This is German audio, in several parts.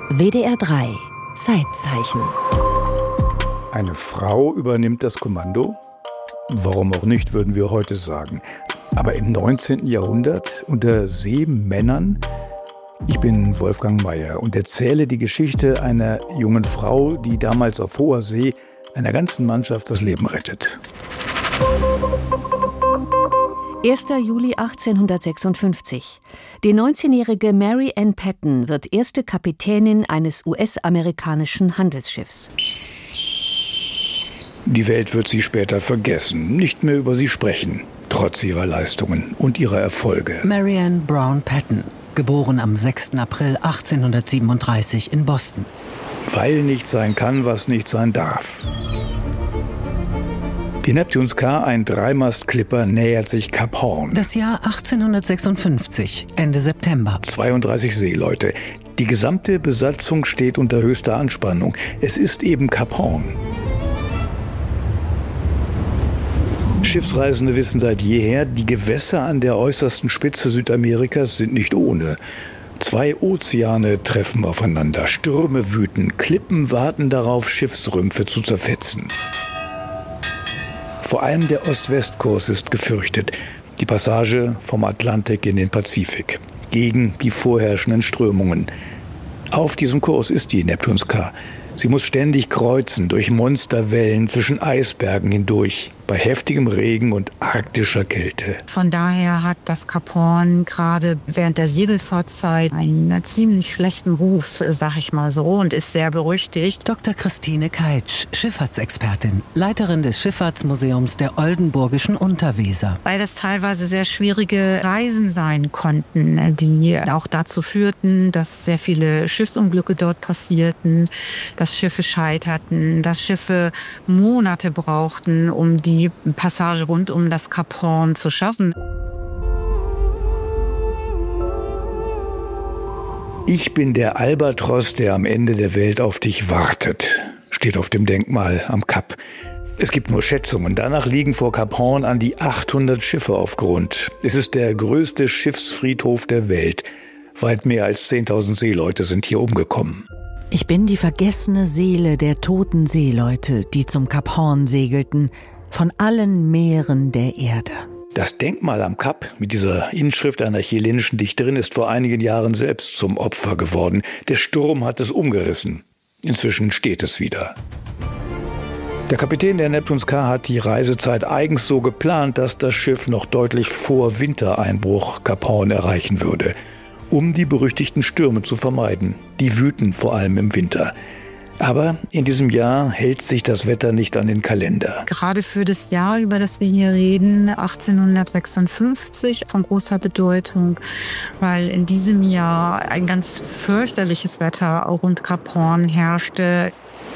WDR 3 Zeitzeichen. Eine Frau übernimmt das Kommando? Warum auch nicht, würden wir heute sagen. Aber im 19. Jahrhundert unter Seemännern? Ich bin Wolfgang Mayer und erzähle die Geschichte einer jungen Frau, die damals auf hoher See einer ganzen Mannschaft das Leben rettet. 1. Juli 1856. Die 19-jährige Mary Ann Patton wird erste Kapitänin eines US-amerikanischen Handelsschiffs. Die Welt wird sie später vergessen, nicht mehr über sie sprechen, trotz ihrer Leistungen und ihrer Erfolge. Mary Ann Brown Patton, geboren am 6. April 1837 in Boston. Weil nicht sein kann, was nicht sein darf. Die Neptunes K, ein Dreimast-Clipper, nähert sich Kap Hoorn. Das Jahr 1856, Ende September. 32 Seeleute. Die gesamte Besatzung steht unter höchster Anspannung. Es ist eben Kap Hoorn. Schiffsreisende wissen seit jeher, die Gewässer an der äußersten Spitze Südamerikas sind nicht ohne. 2 Ozeane treffen aufeinander, Stürme wüten, Klippen warten darauf, Schiffsrümpfe zu zerfetzen. Vor allem der Ost-West-Kurs ist gefürchtet, die Passage vom Atlantik in den Pazifik, gegen die vorherrschenden Strömungen. Auf diesem Kurs ist die Neptunes K. Sie muss ständig kreuzen, durch Monsterwellen, zwischen Eisbergen hindurch, bei heftigem Regen und arktischer Kälte. Von daher hat das Kap Hoorn gerade während der Segelfahrtzeit einen ziemlich schlechten Ruf, sag ich mal so, und ist sehr berüchtigt. Dr. Christine Keitsch, Schifffahrtsexpertin, Leiterin des Schifffahrtsmuseums der Oldenburgischen Unterweser. Weil das teilweise sehr schwierige Reisen sein konnten, die auch dazu führten, dass sehr viele Schiffsunglücke dort passierten, dass Schiffe scheiterten, dass Schiffe Monate brauchten, um die Passage rund um das Kap Hoorn zu schaffen. Ich bin der Albatros, der am Ende der Welt auf dich wartet, steht auf dem Denkmal am Kap. Es gibt nur Schätzungen. Danach liegen vor Kap Hoorn an die 800 Schiffe auf Grund. Es ist der größte Schiffsfriedhof der Welt. Weit mehr als 10.000 Seeleute sind hier umgekommen. Ich bin die vergessene Seele der toten Seeleute, die zum Kap Hoorn segelten, von allen Meeren der Erde. Das Denkmal am Kap mit dieser Inschrift einer chilenischen Dichterin ist vor einigen Jahren selbst zum Opfer geworden. Der Sturm hat es umgerissen. Inzwischen steht es wieder. Der Kapitän der Neptunes K hat die Reisezeit eigens so geplant, dass das Schiff noch deutlich vor Wintereinbruch Kap Hoorn erreichen würde, um die berüchtigten Stürme zu vermeiden. Die wüten vor allem im Winter. Aber in diesem Jahr hält sich das Wetter nicht an den Kalender. Gerade für das Jahr, über das wir hier reden, 1856, von großer Bedeutung, weil in diesem Jahr ein ganz fürchterliches Wetter rund Kap Hoorn herrschte.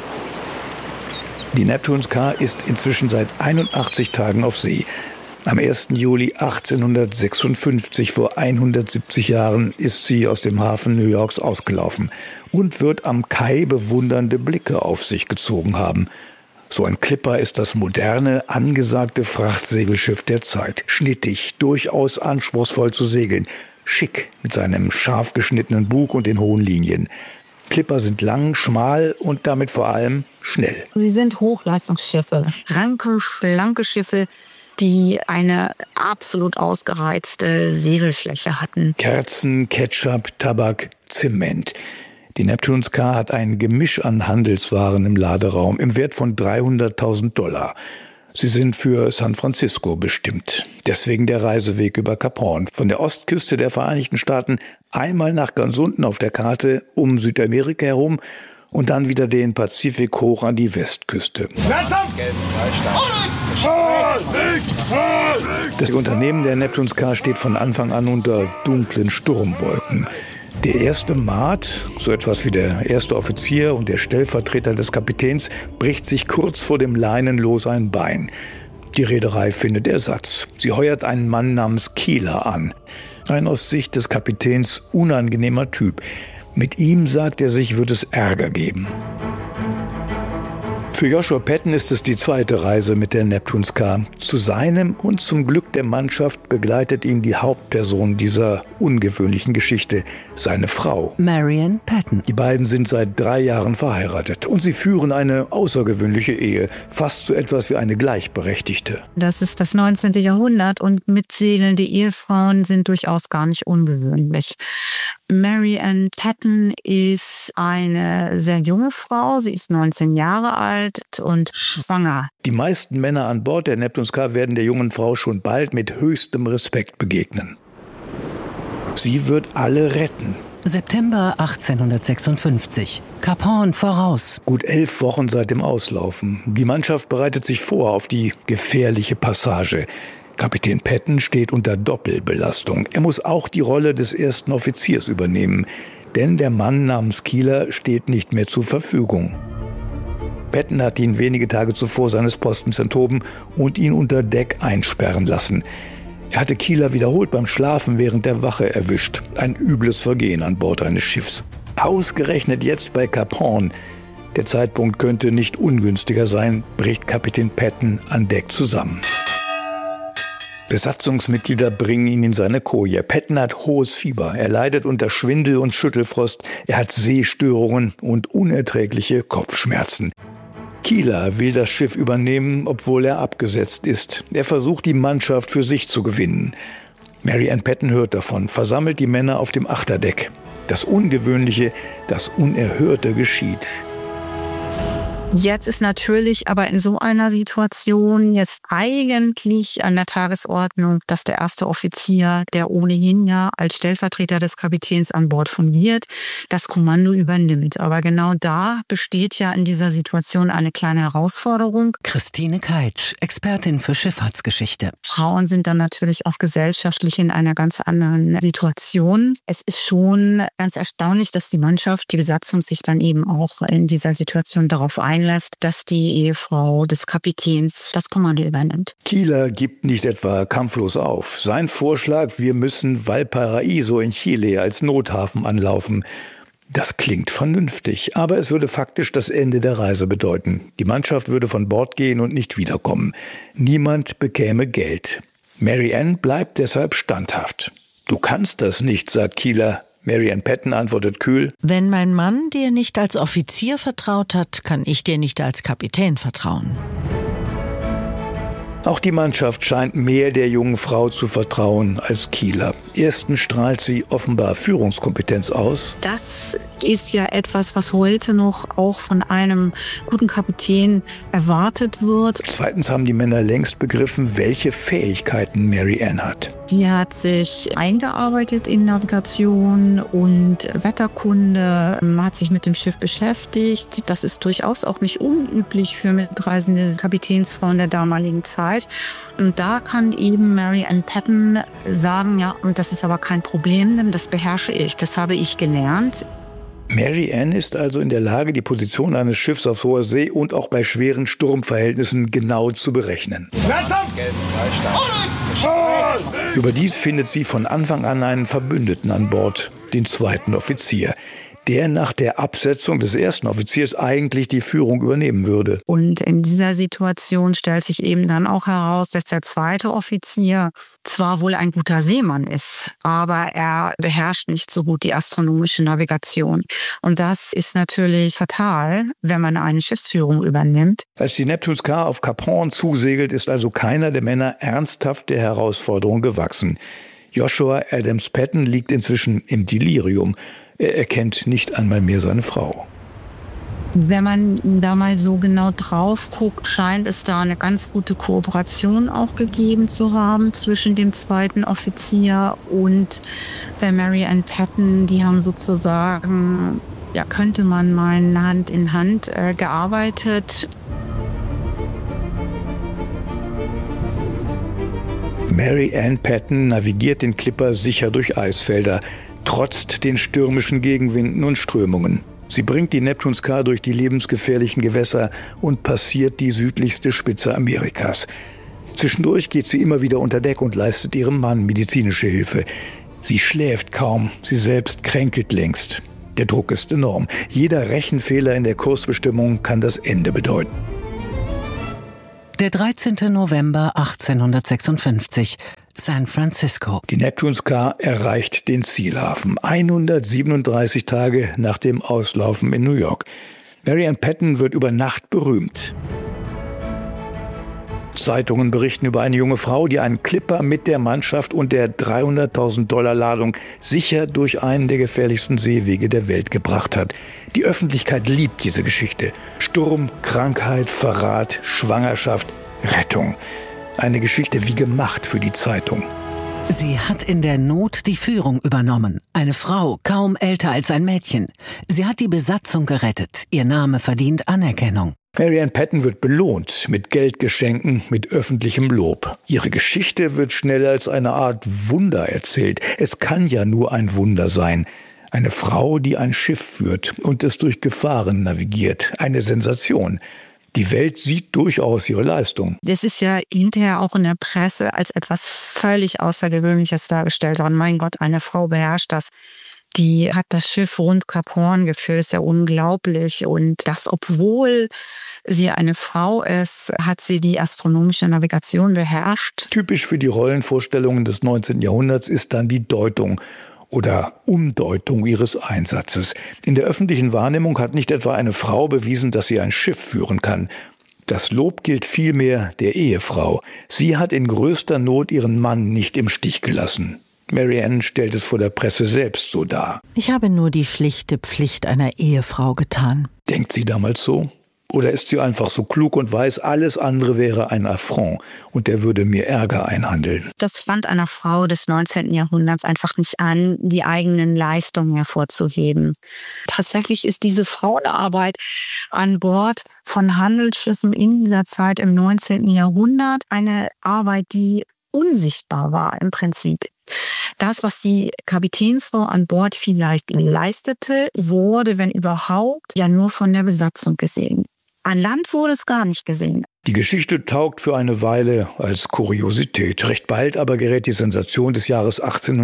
Die Neptunes K ist inzwischen seit 81 Tagen auf See. Am 1. Juli 1856, vor 170 Jahren, ist sie aus dem Hafen New Yorks ausgelaufen und wird am Kai bewundernde Blicke auf sich gezogen haben. So ein Clipper ist das moderne, angesagte Frachtsegelschiff der Zeit. Schnittig, durchaus anspruchsvoll zu segeln. Schick mit seinem scharf geschnittenen Bug und den hohen Linien. Clipper sind lang, schmal und damit vor allem schnell. Sie sind Hochleistungsschiffe, ranke, schlanke Schiffe, die eine absolut ausgereizte Segelfläche hatten. Kerzen, Ketchup, Tabak, Zement. Die Neptunes K hat ein Gemisch an Handelswaren im Laderaum im Wert von $300.000. Sie sind für San Francisco bestimmt. Deswegen der Reiseweg über Kap Hoorn. Von der Ostküste der Vereinigten Staaten einmal nach ganz unten auf der Karte um Südamerika herum und dann wieder den Pazifik hoch an die Westküste. Das Unternehmen der Neptunes K steht von Anfang an unter dunklen Sturmwolken. Der erste Maat, so etwas wie der erste Offizier und der Stellvertreter des Kapitäns, bricht sich kurz vor dem Leinenlos ein Bein. Die Reederei findet Ersatz. Sie heuert einen Mann namens Keeler an. Ein aus Sicht des Kapitäns unangenehmer Typ. Mit ihm, sagt er sich, wird es Ärger geben. Für Joshua Patton ist es die zweite Reise mit der Neptunskar. Zu seinem und zum Glück der Mannschaft begleitet ihn die Hauptperson dieser ungewöhnlichen Geschichte, seine Frau. Marianne Patton. Die beiden sind seit 3 Jahren verheiratet und sie führen eine außergewöhnliche Ehe, fast so etwas wie eine Gleichberechtigte. Das ist das 19. Jahrhundert und mitsegelnde Ehefrauen sind durchaus gar nicht ungewöhnlich. Marianne Patton ist eine sehr junge Frau. Sie ist 19 Jahre alt und schwanger. Die meisten Männer an Bord der Neptunskar werden der jungen Frau schon bald mit höchstem Respekt begegnen. Sie wird alle retten. September 1856. Cap Horn voraus. Gut 11 Wochen seit dem Auslaufen. Die Mannschaft bereitet sich vor auf die gefährliche Passage. Kapitän Patton steht unter Doppelbelastung. Er muss auch die Rolle des ersten Offiziers übernehmen, denn der Mann namens Keeler steht nicht mehr zur Verfügung. Patton hat ihn wenige Tage zuvor seines Postens enthoben und ihn unter Deck einsperren lassen. Er hatte Keeler wiederholt beim Schlafen während der Wache erwischt. Ein übles Vergehen an Bord eines Schiffs. Ausgerechnet jetzt bei Cap Horn. Der Zeitpunkt könnte nicht ungünstiger sein, bricht Kapitän Patton an Deck zusammen. Besatzungsmitglieder bringen ihn in seine Koje. Patton hat hohes Fieber. Er leidet unter Schwindel und Schüttelfrost. Er hat Sehstörungen und unerträgliche Kopfschmerzen. Keeler will das Schiff übernehmen, obwohl er abgesetzt ist. Er versucht, die Mannschaft für sich zu gewinnen. Marianne Patton hört davon, versammelt die Männer auf dem Achterdeck. Das Ungewöhnliche, das Unerhörte geschieht. Jetzt ist natürlich aber in so einer Situation jetzt eigentlich an der Tagesordnung, dass der erste Offizier, der ohnehin ja als Stellvertreter des Kapitäns an Bord fungiert, das Kommando übernimmt. Aber genau da besteht ja in dieser Situation eine kleine Herausforderung. Christine Keitsch, Expertin für Schifffahrtsgeschichte. Frauen sind dann natürlich auch gesellschaftlich in einer ganz anderen Situation. Es ist schon ganz erstaunlich, dass die Mannschaft, die Besatzung sich dann eben auch in dieser Situation darauf einlässt, dass die Ehefrau des Kapitäns das Kommando übernimmt. Keeler gibt nicht etwa kampflos auf. Sein Vorschlag, wir müssen Valparaiso in Chile als Nothafen anlaufen. Das klingt vernünftig, aber es würde faktisch das Ende der Reise bedeuten. Die Mannschaft würde von Bord gehen und nicht wiederkommen. Niemand bekäme Geld. Marianne bleibt deshalb standhaft. Du kannst das nicht, sagt Keeler. Marianne Patton antwortet kühl: Wenn mein Mann dir nicht als Offizier vertraut hat, kann ich dir nicht als Kapitän vertrauen. Auch die Mannschaft scheint mehr der jungen Frau zu vertrauen als Keeler. Erstens strahlt sie offenbar Führungskompetenz aus. Das ist ja etwas, was heute noch auch von einem guten Kapitän erwartet wird. Zweitens haben die Männer längst begriffen, welche Fähigkeiten Marianne hat. Sie hat sich eingearbeitet in Navigation und Wetterkunde, hat sich mit dem Schiff beschäftigt. Das ist durchaus auch nicht unüblich für mitreisende Kapitänsfrauen der damaligen Zeit. Und da kann eben Marianne Patton sagen, ja, und das ist aber kein Problem, denn das beherrsche ich, das habe ich gelernt. Marianne ist also in der Lage, die Position eines Schiffs auf hoher See und auch bei schweren Sturmverhältnissen genau zu berechnen. Überdies findet sie von Anfang an einen Verbündeten an Bord, den zweiten Offizier, der nach der Absetzung des ersten Offiziers eigentlich die Führung übernehmen würde. Und in dieser Situation stellt sich eben dann auch heraus, dass der zweite Offizier zwar wohl ein guter Seemann ist, aber er beherrscht nicht so gut die astronomische Navigation. Und das ist natürlich fatal, wenn man eine Schiffsführung übernimmt. Als die Neptunskar auf Cap Horn zusegelt, ist also keiner der Männer ernsthaft der Herausforderung gewachsen. Joshua Adams Patton liegt inzwischen im Delirium. Er erkennt nicht einmal mehr seine Frau. Wenn man da mal so genau drauf guckt, scheint es da eine ganz gute Kooperation auch gegeben zu haben zwischen dem zweiten Offizier und der Marianne Patton. Die haben sozusagen, ja, könnte man meinen, Hand in Hand gearbeitet. Marianne Patton navigiert den Clipper sicher durch Eisfelder, trotzt den stürmischen Gegenwinden und Strömungen. Sie bringt die Neptunskar durch die lebensgefährlichen Gewässer und passiert die südlichste Spitze Amerikas. Zwischendurch geht sie immer wieder unter Deck und leistet ihrem Mann medizinische Hilfe. Sie schläft kaum, sie selbst kränkelt längst. Der Druck ist enorm. Jeder Rechenfehler in der Kursbestimmung kann das Ende bedeuten. Der 13. November 1856, San Francisco. Die Neptune Scar erreicht den Zielhafen 137 Tage nach dem Auslaufen in New York. Mary Ann Patton wird über Nacht berühmt. Zeitungen berichten über eine junge Frau, die einen Clipper mit der Mannschaft und der $300.000 Ladung sicher durch einen der gefährlichsten Seewege der Welt gebracht hat. Die Öffentlichkeit liebt diese Geschichte. Sturm, Krankheit, Verrat, Schwangerschaft, Rettung. Eine Geschichte wie gemacht für die Zeitung. Sie hat in der Not die Führung übernommen. Eine Frau, kaum älter als ein Mädchen. Sie hat die Besatzung gerettet. Ihr Name verdient Anerkennung. Mary Ann Patton wird belohnt mit Geldgeschenken, mit öffentlichem Lob. Ihre Geschichte wird schnell als eine Art Wunder erzählt. Es kann ja nur ein Wunder sein. Eine Frau, die ein Schiff führt und es durch Gefahren navigiert. Eine Sensation. Die Welt sieht durchaus ihre Leistung. Das ist ja hinterher auch in der Presse als etwas völlig Außergewöhnliches dargestellt worden. Mein Gott, eine Frau beherrscht das. Die hat das Schiff rund Kap Horn geführt, das ist ja unglaublich. Und das, obwohl sie eine Frau ist, hat sie die astronomische Navigation beherrscht. Typisch für die Rollenvorstellungen des 19. Jahrhunderts ist dann die Deutung oder Umdeutung ihres Einsatzes. In der öffentlichen Wahrnehmung hat nicht etwa eine Frau bewiesen, dass sie ein Schiff führen kann. Das Lob gilt vielmehr der Ehefrau. Sie hat in größter Not ihren Mann nicht im Stich gelassen. Mary Ann stellt es vor der Presse selbst so dar. Ich habe nur die schlichte Pflicht einer Ehefrau getan. Denkt sie damals so? Oder ist sie einfach so klug und weiß, alles andere wäre ein Affront und der würde mir Ärger einhandeln? Das fand einer Frau des 19. Jahrhunderts einfach nicht an, die eigenen Leistungen hervorzuheben. Tatsächlich ist diese Frauenarbeit an Bord von Handelsschiffen in dieser Zeit im 19. Jahrhundert eine Arbeit, die unsichtbar war im Prinzip. Das, was die Kapitänsfrau an Bord vielleicht leistete, wurde, wenn überhaupt, ja nur von der Besatzung gesehen. An Land wurde es gar nicht gesehen. Die Geschichte taugt für eine Weile als Kuriosität. Recht bald aber gerät die Sensation des Jahres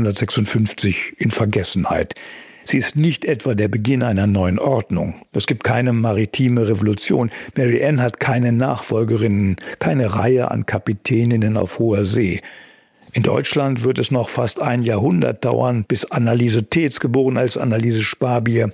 1856 in Vergessenheit. Sie ist nicht etwa der Beginn einer neuen Ordnung. Es gibt keine maritime Revolution. Mary Ann hat keine Nachfolgerinnen, keine Reihe an Kapitäninnen auf hoher See. In Deutschland wird es noch fast ein Jahrhundert dauern, bis Anneliese Tetz, geboren als Anneliese Sparbier,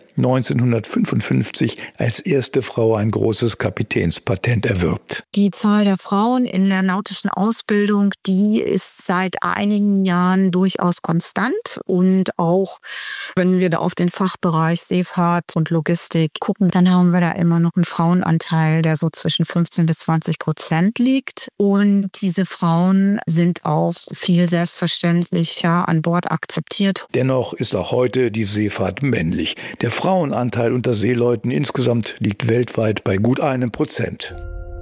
1955 als erste Frau ein großes Kapitänspatent erwirbt. Die Zahl der Frauen in der nautischen Ausbildung, die ist seit einigen Jahren durchaus konstant. Und auch wenn wir da auf den Fachbereich Seefahrt und Logistik gucken, dann haben wir da immer noch einen Frauenanteil, der so zwischen 15-20% liegt. Und diese Frauen sind auch viel selbstverständlicher an Bord akzeptiert. Dennoch ist auch heute die Seefahrt männlich. Der Frauenanteil unter Seeleuten insgesamt liegt weltweit bei gut 1%.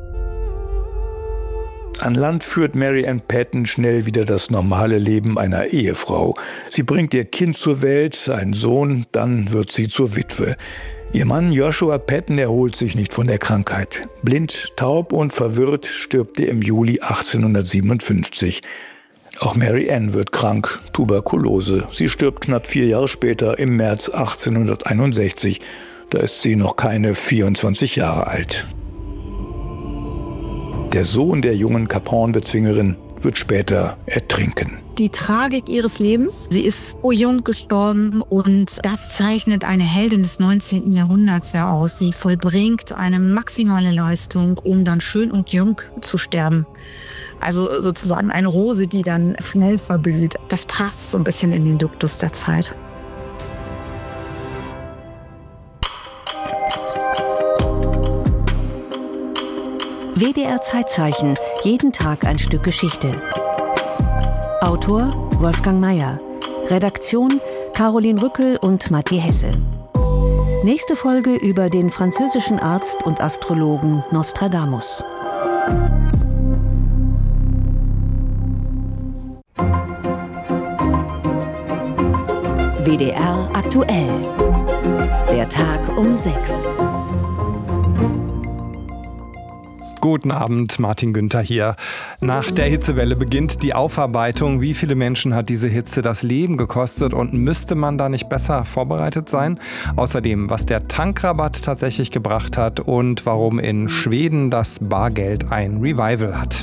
An Land führt Mary Ann Patton schnell wieder das normale Leben einer Ehefrau. Sie bringt ihr Kind zur Welt, einen Sohn, dann wird sie zur Witwe. Ihr Mann Joshua Patton erholt sich nicht von der Krankheit. Blind, taub und verwirrt stirbt er im Juli 1857. Auch Mary Ann wird krank, Tuberkulose. Sie stirbt knapp 4 Jahre später, im März 1861. Da ist sie noch keine 24 Jahre alt. Der Sohn der jungen Kap Horn-Bezwingerin wird später ertrinken. Die Tragik ihres Lebens, sie ist so jung gestorben und das zeichnet eine Heldin des 19. Jahrhunderts ja aus. Sie vollbringt eine maximale Leistung, um dann schön und jung zu sterben. Also sozusagen eine Rose, die dann schnell verblüht. Das passt so ein bisschen in den Duktus der Zeit. WDR Zeitzeichen, jeden Tag ein Stück Geschichte. Autor Wolfgang Mayer. Redaktion Caroline Rückel und Matti Hesse. Nächste Folge über den französischen Arzt und Astrologen Nostradamus. WDR aktuell. Der Tag um 6. Guten Abend, Martin Günther hier. Nach der Hitzewelle beginnt die Aufarbeitung. Wie viele Menschen hat diese Hitze das Leben gekostet und müsste man da nicht besser vorbereitet sein? Außerdem, was der Tankrabatt tatsächlich gebracht hat und warum in Schweden das Bargeld ein Revival hat.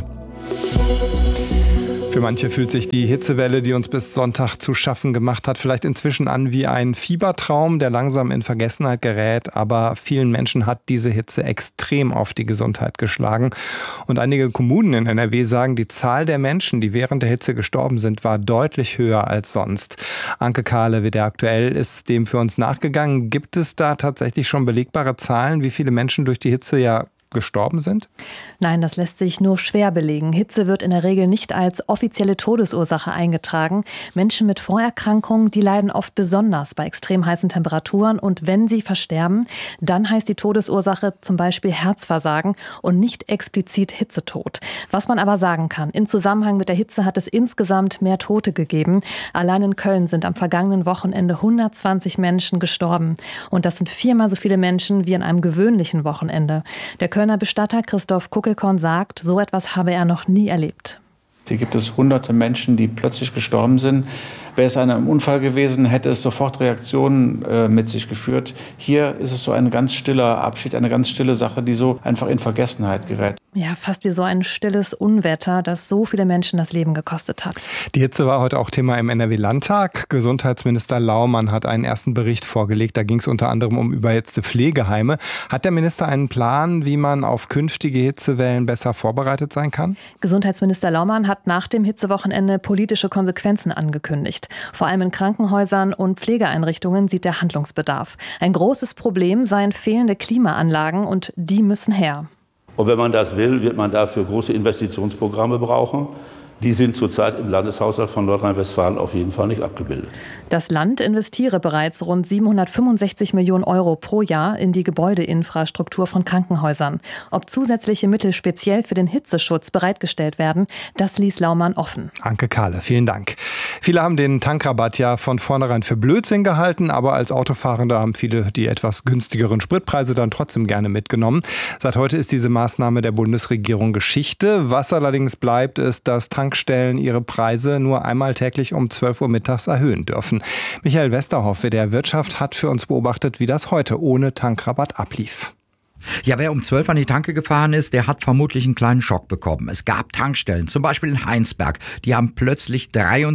Für manche fühlt sich die Hitzewelle, die uns bis Sonntag zu schaffen gemacht hat, vielleicht inzwischen an wie ein Fiebertraum, der langsam in Vergessenheit gerät. Aber vielen Menschen hat diese Hitze extrem auf die Gesundheit geschlagen. Und einige Kommunen in NRW sagen, die Zahl der Menschen, die während der Hitze gestorben sind, war deutlich höher als sonst. Anke Kahle, WDR aktuell, ist dem für uns nachgegangen. Gibt es da tatsächlich schon belegbare Zahlen, wie viele Menschen durch die Hitze gestorben sind? Nein, das lässt sich nur schwer belegen. Hitze wird in der Regel nicht als offizielle Todesursache eingetragen. Menschen mit Vorerkrankungen, die leiden oft besonders bei extrem heißen Temperaturen. Und wenn sie versterben, dann heißt die Todesursache zum Beispiel Herzversagen und nicht explizit Hitzetod. Was man aber sagen kann, im Zusammenhang mit der Hitze hat es insgesamt mehr Tote gegeben. Allein in Köln sind am vergangenen Wochenende 120 Menschen gestorben. Und das sind 4-mal so viele Menschen wie an einem gewöhnlichen Wochenende. Der Kölner Bestatter Christoph Kuckelkorn sagt, so etwas habe er noch nie erlebt. Hier gibt es hunderte Menschen, die plötzlich gestorben sind. Wäre es ein Unfall gewesen, hätte es sofort Reaktionen mit sich geführt. Hier ist es so ein ganz stiller Abschied, eine ganz stille Sache, die so einfach in Vergessenheit gerät. Ja, fast wie so ein stilles Unwetter, das so viele Menschen das Leben gekostet hat. Die Hitze war heute auch Thema im NRW-Landtag. Gesundheitsminister Laumann hat einen ersten Bericht vorgelegt. Da ging es unter anderem um überhitzte Pflegeheime. Hat der Minister einen Plan, wie man auf künftige Hitzewellen besser vorbereitet sein kann? Gesundheitsminister Laumann hat nach dem Hitzewochenende politische Konsequenzen angekündigt. Vor allem in Krankenhäusern und Pflegeeinrichtungen sieht er Handlungsbedarf. Ein großes Problem seien fehlende Klimaanlagen und die müssen her. Und wenn man das will, wird man dafür große Investitionsprogramme brauchen. Die sind zurzeit im Landeshaushalt von Nordrhein-Westfalen auf jeden Fall nicht abgebildet. Das Land investiere bereits rund 765 Millionen Euro pro Jahr in die Gebäudeinfrastruktur von Krankenhäusern. Ob zusätzliche Mittel speziell für den Hitzeschutz bereitgestellt werden, das ließ Laumann offen. Anke Kahle, vielen Dank. Viele haben den Tankrabatt ja von vornherein für Blödsinn gehalten, aber als Autofahrende haben viele die etwas günstigeren Spritpreise dann trotzdem gerne mitgenommen. Seit heute ist diese Maßnahme der Bundesregierung Geschichte. Was allerdings bleibt, ist, dass Tankstellen ihre Preise nur einmal täglich um 12 Uhr mittags erhöhen dürfen. Michael Westerhoff, WDR Wirtschaft, hat für uns beobachtet, wie das heute ohne Tankrabatt ablief. Ja, wer um 12 an die Tanke gefahren ist, der hat vermutlich einen kleinen Schock bekommen. Es gab Tankstellen, zum Beispiel in Heinsberg, die haben plötzlich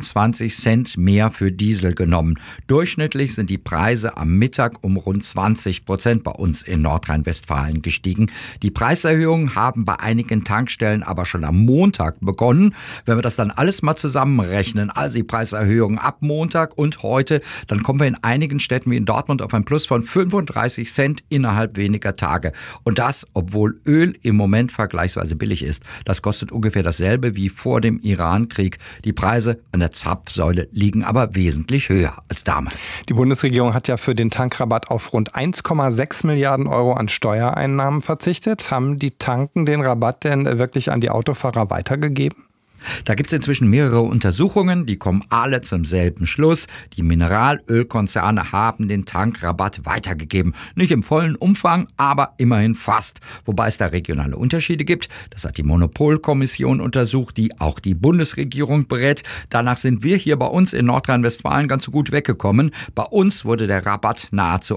23 Cent mehr für Diesel genommen. Durchschnittlich sind die Preise am Mittag um rund 20% bei uns in Nordrhein-Westfalen gestiegen. Die Preiserhöhungen haben bei einigen Tankstellen aber schon am Montag begonnen. Wenn wir das dann alles mal zusammenrechnen, also die Preiserhöhungen ab Montag und heute, dann kommen wir in einigen Städten wie in Dortmund auf ein Plus von 35 Cent innerhalb weniger Tage. Und das, obwohl Öl im Moment vergleichsweise billig ist. Das kostet ungefähr dasselbe wie vor dem Iran-Krieg. Die Preise an der Zapfsäule liegen aber wesentlich höher als damals. Die Bundesregierung hat ja für den Tankrabatt auf rund 1,6 Milliarden Euro an Steuereinnahmen verzichtet. Haben die Tanken den Rabatt denn wirklich an die Autofahrer weitergegeben? Da gibt es inzwischen mehrere Untersuchungen, die kommen alle zum selben Schluss. Die Mineralölkonzerne haben den Tankrabatt weitergegeben. Nicht im vollen Umfang, aber immerhin fast. Wobei es da regionale Unterschiede gibt. Das hat die Monopolkommission untersucht, die auch die Bundesregierung berät. Danach sind wir hier bei uns in Nordrhein-Westfalen ganz so gut weggekommen. Bei uns wurde der Rabatt nahezu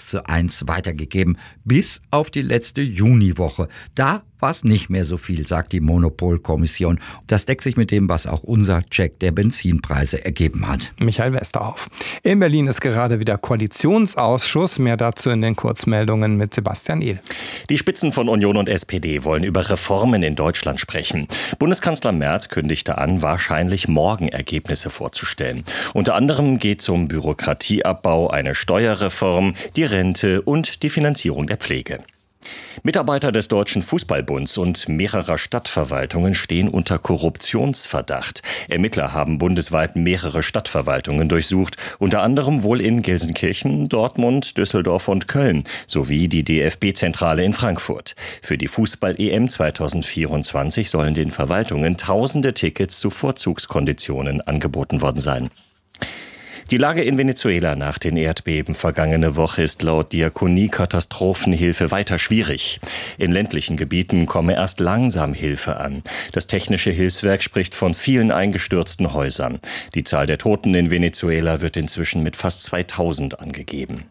1:1 weitergegeben. Bis auf die letzte Juniwoche. Da war es nicht mehr so viel, sagt die Monopolkommission. Das deckt sich mit dem, was auch unser Check der Benzinpreise ergeben hat. Michael Westerhoff. In Berlin ist gerade wieder Koalitionsausschuss. Mehr dazu in den Kurzmeldungen mit Sebastian Ehl. Die Spitzen von Union und SPD wollen über Reformen in Deutschland sprechen. Bundeskanzler Merz kündigte an, wahrscheinlich morgen Ergebnisse vorzustellen. Unter anderem geht es um Bürokratieabbau, eine Steuerreform, die Rente und die Finanzierung der Pflege. Mitarbeiter des Deutschen Fußballbunds und mehrerer Stadtverwaltungen stehen unter Korruptionsverdacht. Ermittler haben bundesweit mehrere Stadtverwaltungen durchsucht, unter anderem wohl in Gelsenkirchen, Dortmund, Düsseldorf und Köln, sowie die DFB-Zentrale in Frankfurt. Für die Fußball-EM 2024 sollen den Verwaltungen tausende Tickets zu Vorzugskonditionen angeboten worden sein. Die Lage in Venezuela nach den Erdbeben vergangene Woche ist laut Diakonie Katastrophenhilfe weiter schwierig. In ländlichen Gebieten komme erst langsam Hilfe an. Das technische Hilfswerk spricht von vielen eingestürzten Häusern. Die Zahl der Toten in Venezuela wird inzwischen mit fast 2000 angegeben.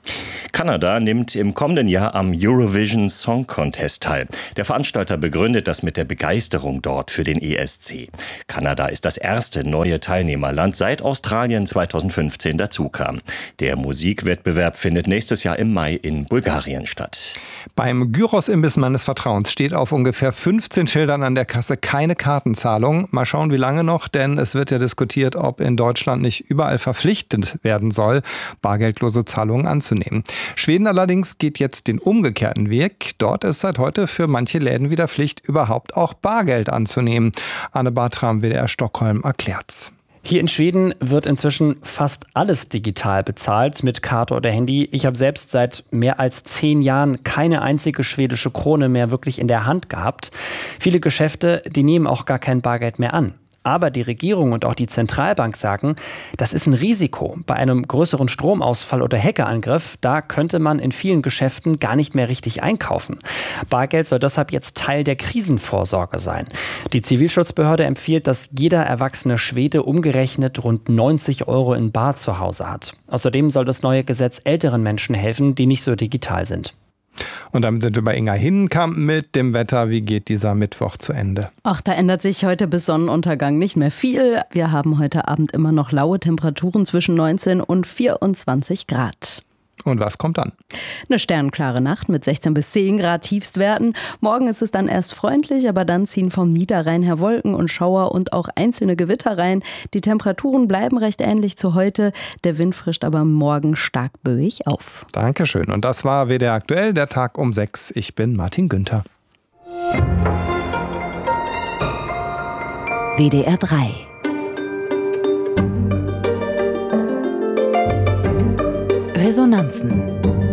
Kanada nimmt im kommenden Jahr am Eurovision Song Contest teil. Der Veranstalter begründet das mit der Begeisterung dort für den ESC. Kanada ist das erste neue Teilnehmerland, seit Australien 2015 dazukam. Der Musikwettbewerb findet nächstes Jahr im Mai in Bulgarien statt. Beim Gyros-Imbiss meines Vertrauens steht auf ungefähr 15 Schildern an der Kasse keine Kartenzahlung. Mal schauen, wie lange noch, denn es wird ja diskutiert, ob in Deutschland nicht überall verpflichtend werden soll, bargeldlose Zahlungen anzunehmen. Schweden allerdings geht jetzt den umgekehrten Weg. Dort ist seit heute für manche Läden wieder Pflicht, überhaupt auch Bargeld anzunehmen. Anne Bartram, WDR Stockholm, erklärt's. Hier in Schweden wird inzwischen fast alles digital bezahlt, mit Karte oder Handy. Ich habe selbst seit mehr als 10 Jahren keine einzige schwedische Krone mehr wirklich in der Hand gehabt. Viele Geschäfte, die nehmen auch gar kein Bargeld mehr an. Aber die Regierung und auch die Zentralbank sagen, das ist ein Risiko. Bei einem größeren Stromausfall oder Hackerangriff, da könnte man in vielen Geschäften gar nicht mehr richtig einkaufen. Bargeld soll deshalb jetzt Teil der Krisenvorsorge sein. Die Zivilschutzbehörde empfiehlt, dass jeder erwachsene Schwede umgerechnet rund 90 € in bar zu Hause hat. Außerdem soll das neue Gesetz älteren Menschen helfen, die nicht so digital sind. Und damit sind wir bei Inga Hinnenkamp mit dem Wetter. Wie geht dieser Mittwoch zu Ende? Ach, da ändert sich heute bis Sonnenuntergang nicht mehr viel. Wir haben heute Abend immer noch laue Temperaturen zwischen 19 und 24 Grad. Und was kommt dann? Eine sternklare Nacht mit 16 bis 10 Grad Tiefstwerten. Morgen ist es dann erst freundlich, aber dann ziehen vom Niederrhein her Wolken und Schauer und auch einzelne Gewitter rein. Die Temperaturen bleiben recht ähnlich zu heute. Der Wind frischt aber morgen stark böig auf. Dankeschön. Und das war WDR aktuell, der Tag um 6. Ich bin Martin Günther. WDR 3. Resonanzen.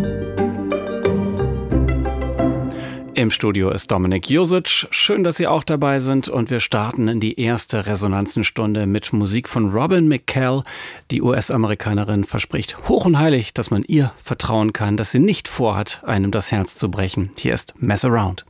Im Studio ist Dominik Josic. Schön, dass Sie auch dabei sind. Und wir starten in die erste Resonanzenstunde mit Musik von Robin McCall. Die US-Amerikanerin verspricht hoch und heilig, dass man ihr vertrauen kann, dass sie nicht vorhat, einem das Herz zu brechen. Hier ist Mess Around.